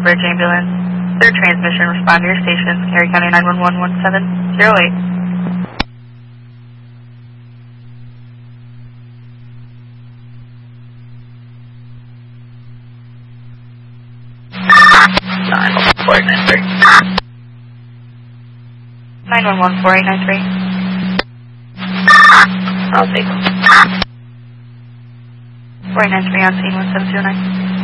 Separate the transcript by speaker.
Speaker 1: Bridge ambulance. Third transmission, respond to your stations, Cary County 911-1708. 911-4893.
Speaker 2: I'll take them.
Speaker 1: 4893 on scene 1709.